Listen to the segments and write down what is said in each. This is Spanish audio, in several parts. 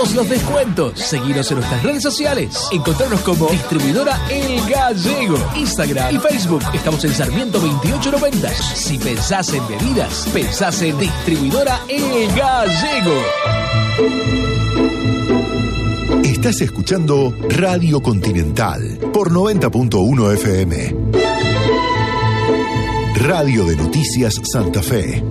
todos los descuentos. Seguinos en nuestras redes sociales. Encontrarnos como Distribuidora El Gallego. Instagram y Facebook. Estamos en Sarmiento 2890. Si pensás en bebidas, pensás en Distribuidora El Gallego. Estás escuchando Radio Continental por 90.1 FM. Radio de Noticias Santa Fe.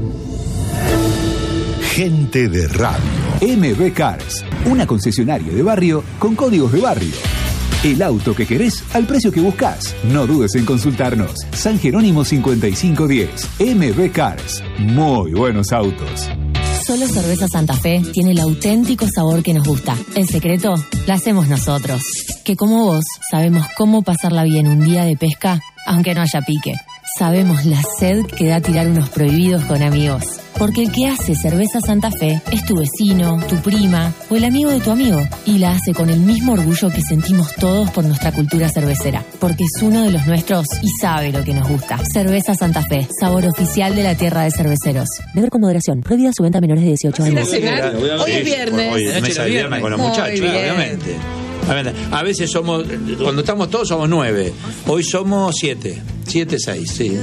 Gente de radio. MB Cars, una concesionaria de barrio con códigos de barrio. El auto que querés al precio que buscás. No dudes en consultarnos. San Jerónimo 5510. MB Cars. Muy buenos autos. Solo Cerveza Santa Fe tiene el auténtico sabor que nos gusta. El secreto lo hacemos nosotros. Que como vos sabemos cómo pasarla bien un día de pesca, aunque no haya pique. Sabemos la sed que da tirar unos prohibidos con amigos. Porque el que hace Cerveza Santa Fe es tu vecino, tu prima o el amigo de tu amigo. Y la hace con el mismo orgullo que sentimos todos por nuestra cultura cervecera. Porque es uno de los nuestros y sabe lo que nos gusta. Cerveza Santa Fe, sabor oficial de la tierra de cerveceros. Beber con moderación. Prohibida su venta a menores de 18 años. Hoy es viernes. Hoy es mesa de viernes con los muchachos, obviamente. A veces somos, cuando estamos todos somos 9. Hoy somos 7, 6, sí.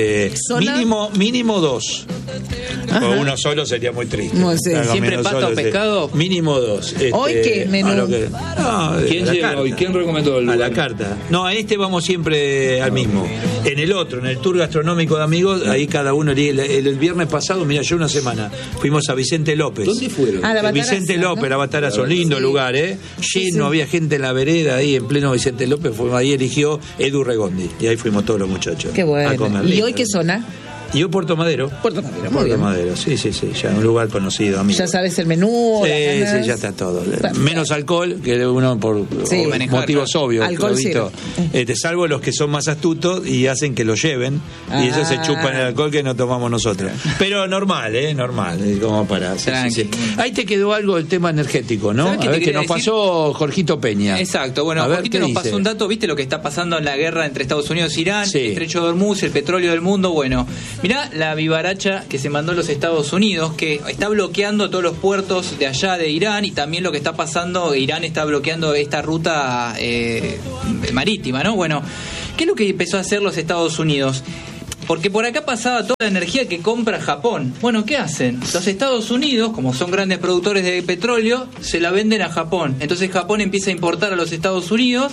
Mínimo 2. O uno solo sería muy triste. No sé. Siempre pato o pescado. Mínimo 2. ¿Hoy qué menú? ¿Quién llegó hoy? ¿Quién recomendó el lugar? A la carta. No, a este vamos siempre al mismo. En el otro, en el tour gastronómico de amigos, ahí cada uno. El viernes pasado, mira, yo una semana fuimos a Vicente López. ¿Dónde fueron? A la Bataraza, Vicente López, ¿no? La Bataraza, un lindo lugar, ¿eh? Lleno, había gente en la vereda ahí en pleno Vicente López. Ahí eligió Edu Regondi. Y ahí fuimos todos los muchachos. Qué bueno. A comer. ¿Y hoy qué zona? Y yo Puerto Madero. Puerto Madero, muy Puerto bien. Madero, sí, ya un lugar conocido, amigo. Ya sabes el menú. Sí, ya está todo. Menos alcohol, que uno por motivos obvios, alcohol Claudito. Salvo los que son más astutos y hacen que lo lleven, y ellos se chupan el alcohol que no tomamos nosotros. Pero normal, como para... Sí. Ahí te quedó algo del tema energético, ¿no? A ver, que nos pasó Jorgito Peña. Exacto, bueno, Jorgito nos pasó un dato, ¿viste lo que está pasando en la guerra entre Estados Unidos e Irán? Sí. El estrecho de Hormuz, el petróleo del mundo, bueno... Mirá la vivaracha que se mandó a los Estados Unidos, que está bloqueando todos los puertos de allá de Irán, y también lo que está pasando, Irán está bloqueando esta ruta marítima, ¿no? Bueno, ¿qué es lo que empezó a hacer los Estados Unidos? Porque por acá pasaba toda la energía que compra Japón. Bueno, ¿qué hacen? Los Estados Unidos, como son grandes productores de petróleo, se la venden a Japón. Entonces Japón empieza a importar a los Estados Unidos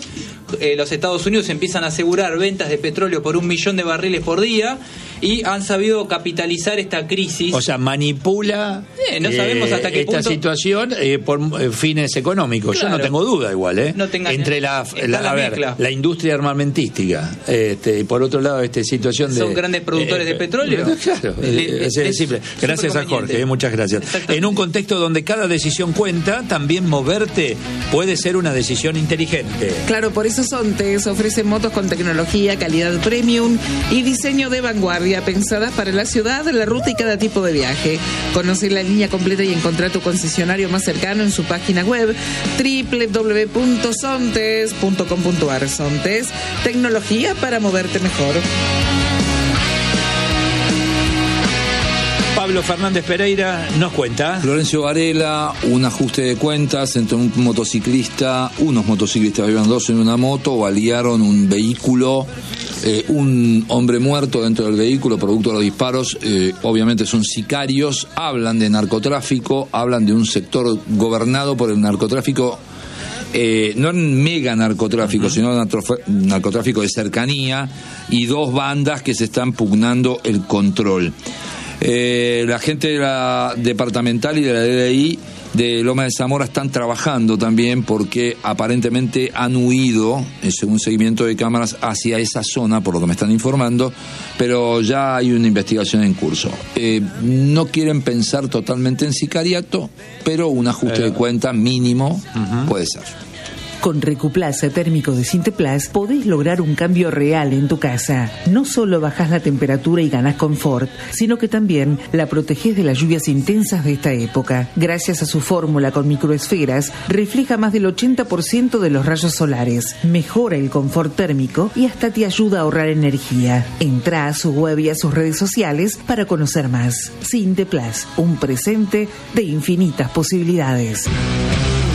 empiezan a asegurar ventas de petróleo por 1 millón de barriles por día, y han sabido capitalizar esta crisis. O sea, manipula no sabemos hasta qué esta punto situación por fines económicos. Claro. Yo no tengo duda igual, No entre la industria armamentística y por otro lado esta situación de... ¿Son grandes productores de petróleo? Claro, es simple. Gracias a Jorge, muchas gracias. En un contexto donde cada decisión cuenta, también moverte puede ser una decisión inteligente. Claro, por eso Sontes ofrece motos con tecnología, calidad premium y diseño de vanguardia, pensadas para la ciudad, la ruta y cada tipo de viaje. Conoce la línea completa y encontrar tu concesionario más cercano en su página web www.sontes.com.ar. Sontes, tecnología para moverte mejor. Pablo Fernández Pereira nos cuenta. Florencio Varela, un ajuste de cuentas entre unos motociclistas, iban dos en una moto, balearon un vehículo, un hombre muerto dentro del vehículo producto de los disparos. Obviamente son sicarios, hablan de narcotráfico, hablan de un sector gobernado por el narcotráfico. No en mega narcotráfico, sino narcotráfico de cercanía, y dos bandas que se están pugnando el control. La gente de la departamental y de la DDI de Loma de Zamora están trabajando también, porque aparentemente han huido, según seguimiento de cámaras, hacia esa zona, por lo que me están informando, pero ya hay una investigación en curso. No quieren pensar totalmente en sicariato, pero un ajuste de cuenta mínimo puede ser. Con Recuplaza térmico de Sinteplas podés lograr un cambio real en tu casa. No solo bajás la temperatura y ganás confort, sino que también la protegés de las lluvias intensas de esta época. Gracias a su fórmula con microesferas, refleja más del 80% de los rayos solares, mejora el confort térmico y hasta te ayuda a ahorrar energía. Entrá a su web y a sus redes sociales para conocer más. Sinteplas, un presente de infinitas posibilidades.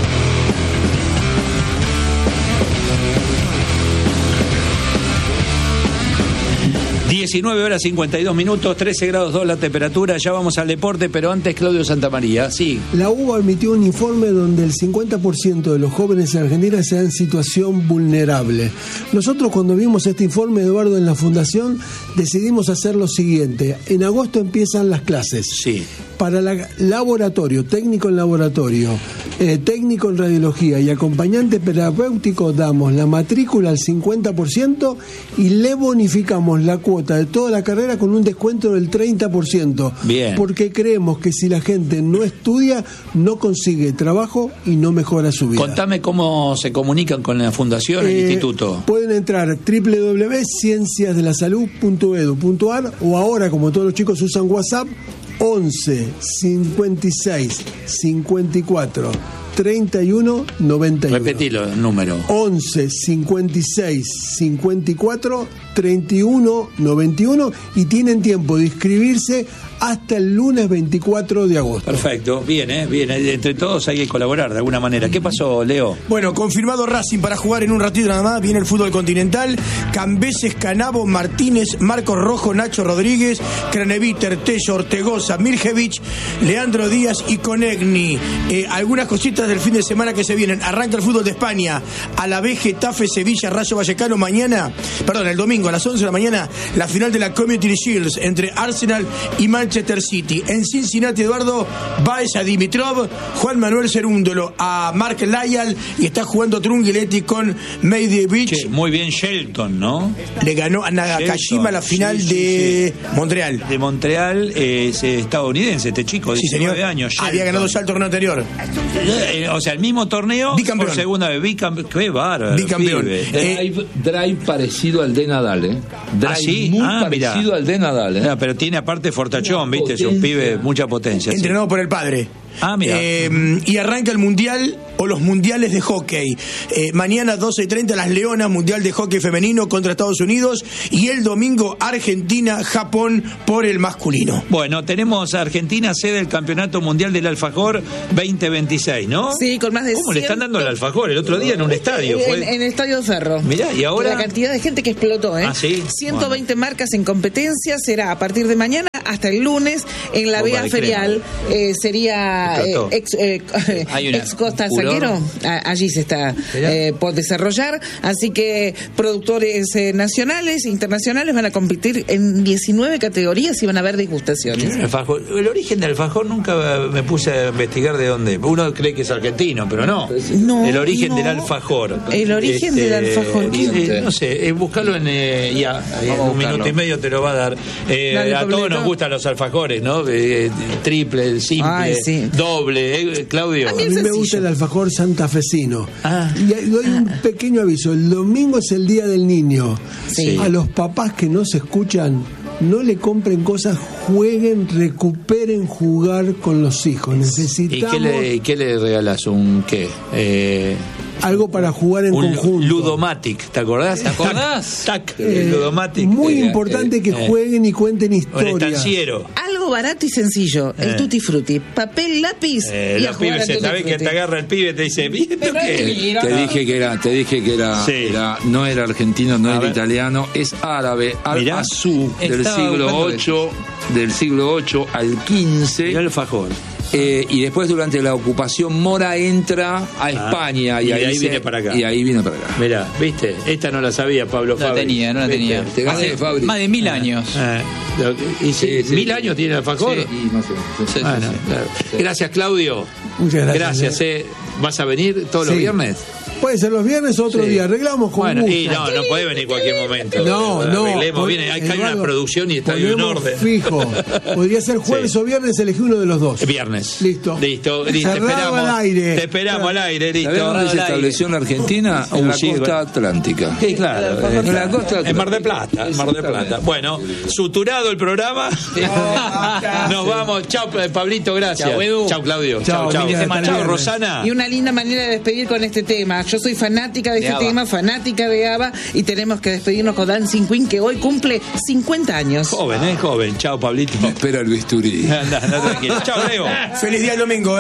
19 horas 52 minutos, 13 grados 2 la temperatura. Ya vamos al deporte, pero antes Claudio Santamaría. Sí. La UBA emitió un informe donde el 50% de los jóvenes en Argentina están en situación vulnerable. Nosotros, cuando vimos este informe, Eduardo, en la Fundación, decidimos hacer lo siguiente. En agosto empiezan las clases. Sí. Para laboratorio, técnico en laboratorio, técnico en radiología y acompañante terapéutico, damos la matrícula al 50% y le bonificamos la cuota de toda la carrera con un descuento del 30%. Bien. Porque creemos que si la gente no estudia, no consigue trabajo y no mejora su vida. Contame cómo se comunican con la Fundación, el Instituto. Pueden entrar a www.cienciasdelasalud.edu.ar o ahora, como todos los chicos usan WhatsApp, 11 56 54 31 91. Repetilo el número. 11 56 54 31 91 y tienen tiempo de inscribirse hasta el lunes 24 de agosto. Perfecto, bien, bien. Entre todos hay que colaborar de alguna manera. ¿Qué pasó, Leo? Bueno, confirmado Racing para jugar en un ratito nada más. Viene el fútbol continental. Cambeses, Canabo, Martínez, Marcos Rojo, Nacho Rodríguez, Craneviter, Tello, Ortegoza, Mirjevich, Leandro Díaz y Conegni. Algunas cositas del fin de semana que se vienen. Arranca el fútbol de España. Alavés, Getafe, Sevilla, Rayo Vallecano. El domingo a las 11 de la mañana, la final de la Community Shields entre Arsenal y Manchester City. En Cincinnati, Eduardo, Baez a Dimitrov, Juan Manuel Cerúndolo a Mark Lyall y está jugando Trungiletti con Meidevich. Muy bien Shelton, ¿no? Le ganó a Nakashima la final de Montreal. De Montreal, es estadounidense este chico, 19 años. Shelton. Había ganado ya el torneo anterior. O sea, el mismo torneo, bicampeón. Por segunda vez, qué bárbaro. Bicampeón. Drive parecido al de Nadal, Drive ¿sí? muy parecido al de Nadal, pero tiene aparte fortachón, ¿viste? Es un pibe, mucha potencia. Entrenado por el padre. Mira. Y arranca el mundial o los mundiales de hockey. Mañana 12:30 las Leonas, mundial de hockey femenino contra Estados Unidos, y el domingo Argentina, Japón por el masculino. Bueno, tenemos a Argentina sede del Campeonato Mundial del Alfajor 2026, ¿no? Sí, con más de ¿Cómo le están dando el alfajor? El otro día en un estadio. En el Estadio de Ferro. Mirá, y ahora... La cantidad de gente que explotó, ¿sí? 120 marcas en competencia, será a partir de mañana hasta el lunes en la Vega Ferial. Sería ex Costa Salguero. Allí se está por desarrollar. Así que productores nacionales e internacionales van a competir en 19 categorías y van a haber degustaciones. El origen del alfajor nunca me puse a investigar de dónde. Uno cree que es argentino, pero no. El origen del alfajor. El origen del alfajor. No sé, buscarlo en un minuto y medio te lo va a dar. A todos nos gustan los alfajores, ¿no? Triple, simple, doble. Claudio. A mí me gusta el alfajor santafesino. Y doy un pequeño aviso. El domingo es el Día del Niño. Sí. A los papás que no se escuchan, no le compren cosas, jueguen, recuperen jugar con los hijos. Necesitamos... ¿Y qué le regalas? ¿Un qué? Algo para jugar en conjunto. Ludomatic, ¿te acordás? Ludomatic. Muy importante que jueguen y cuenten historias. Un estanciero. Algo barato y sencillo, el Tutti Frutti. Papel, lápiz y a jugar al Tutti Frutti. Que te agarra el pibe y te dice, ¿viste qué? Te dije que era no era argentino, no era italiano, es árabe, al-Azú, del siglo VIII al XV. Mirá el alfajor. Y después, durante la ocupación mora, entra a España y ahí viene para acá. Y ahí vino para acá. Mirá, ¿viste? Esta no la sabía Pablo Fabri. No la tenía. Hace más de 1000 años. ¿1000 años tiene el alfajor? Sí, no sé. Claro. Gracias, Claudio. Muchas gracias. Gracias. ¿Vas a venir todos los viernes? Puede ser los viernes o otro día, arreglamos con gusto. Y no puede venir cualquier momento. No. Arreglemos bien, hay una producción y está en orden. Fijo. Podría ser jueves o viernes, elegí uno de los dos. Viernes. Listo. Te esperamos al aire. Te esperamos al aire, listo. ¿Sabés dónde se estableció en la Argentina? En la costa atlántica. Sí, claro. En la costa atlántica. En Mar del Plata. Bueno, suturado el programa. Nos vamos. Chao, Pablito, gracias. Chao, Claudio. Chao, Rosana. Y una linda manera de despedir con este tema. Yo soy fanática de este tema, fanática de ABBA, y tenemos que despedirnos con Dancing Queen, que hoy cumple 50 años. Joven. Chao, Pablito. Me espera el bisturí. Anda, tranquilo. Chao, Leo. Feliz día el domingo,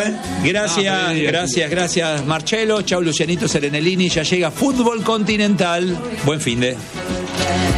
Gracias, Marcelo. Chao, Lucianito Serenellini. Ya llega Fútbol Continental. Buen fin de...